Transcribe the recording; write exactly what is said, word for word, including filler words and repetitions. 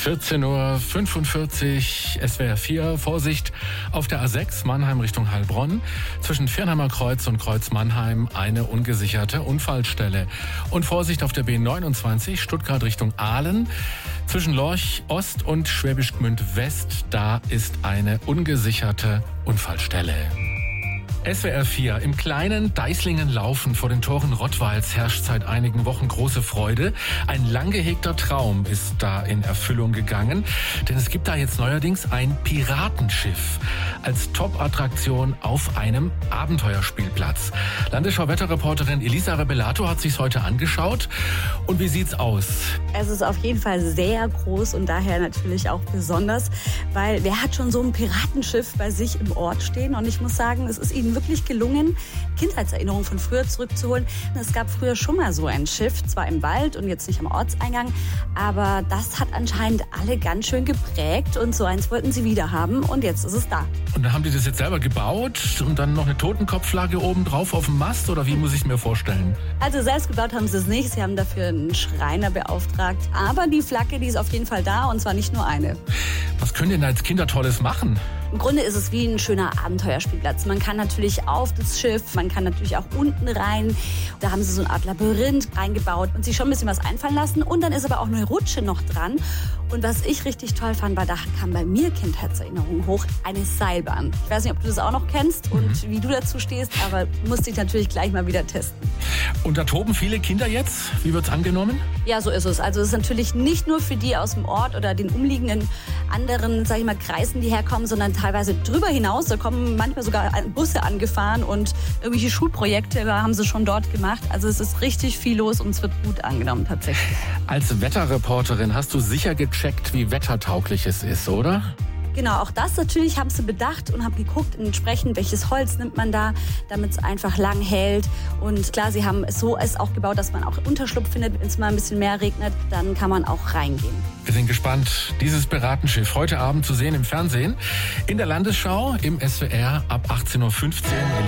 vierzehn Uhr fünfundvierzig, S W R vier. Vorsicht auf der A sechs Mannheim Richtung Heilbronn. Zwischen Viernheimer Kreuz und Kreuz Mannheim eine ungesicherte Unfallstelle. Und Vorsicht auf der B neunundzwanzig Stuttgart Richtung Aalen. Zwischen Lorch Ost und Schwäbisch Gmünd West, da ist eine ungesicherte Unfallstelle. S W R vier. Im kleinen Deislingen-Laufen vor den Toren Rottweils herrscht seit einigen Wochen große Freude. Ein lang gehegter Traum ist da in Erfüllung gegangen, denn es gibt da jetzt neuerdings ein Piratenschiff als Top-Attraktion auf einem Abenteuerspielplatz. Landesschau-Wetterreporterin Elisa Rebellato hat sich's heute angeschaut. Und wie sieht's aus? Es ist auf jeden Fall sehr groß und daher natürlich auch besonders, weil wer hat schon so ein Piratenschiff bei sich im Ort stehen? Und ich muss sagen, es ist ihnen wirklich gelungen, Kindheitserinnerungen von früher zurückzuholen. Es gab früher schon mal so ein Schiff, zwar im Wald und jetzt nicht am Ortseingang, aber das hat anscheinend alle ganz schön geprägt und so eins wollten sie wieder haben und jetzt ist es da. Und dann haben die das jetzt selber gebaut und dann noch eine Totenkopfflagge oben drauf auf dem Mast oder wie muss ich es mir vorstellen? Also selbst gebaut haben sie es nicht, sie haben dafür einen Schreiner beauftragt, aber die Flagge, die ist auf jeden Fall da und zwar nicht nur eine. Was können denn da jetzt Kinder Tolles machen? Im Grunde ist es wie ein schöner Abenteuerspielplatz. Man kann natürlich auf das Schiff, man kann natürlich auch unten rein. Da haben sie so eine Art Labyrinth reingebaut und sich schon ein bisschen was einfallen lassen. Und dann ist aber auch eine Rutsche noch dran. Und was ich richtig toll fand, war, da kam bei mir Kindheitserinnerungen hoch, eine Seilbahn. Ich weiß nicht, ob du das auch noch kennst und mhm. wie du dazu stehst, aber musste ich natürlich gleich mal wieder testen. Und da toben viele Kinder jetzt? Wie wird's angenommen? Ja, so ist es. Also es ist natürlich nicht nur für die aus dem Ort oder den umliegenden anderen, sag ich mal, Kreisen, die herkommen, sondern teilweise drüber hinaus. Da kommen manchmal sogar Busse angefahren und irgendwelche Schulprojekte haben sie schon dort gemacht. Also es ist richtig viel los und es wird gut angenommen tatsächlich. Als Wetterreporterin hast du sicher gecheckt, wie wettertauglich es ist, oder? Genau, auch das natürlich haben sie bedacht und haben geguckt, entsprechend, welches Holz nimmt man da, damit es einfach lang hält. Und klar, sie haben es so es auch gebaut, dass man auch Unterschlupf findet, wenn es mal ein bisschen mehr regnet, dann kann man auch reingehen. Wir sind gespannt, dieses Piratenschiff heute Abend zu sehen im Fernsehen, in der Landesschau, im S W R ab achtzehn Uhr fünfzehn.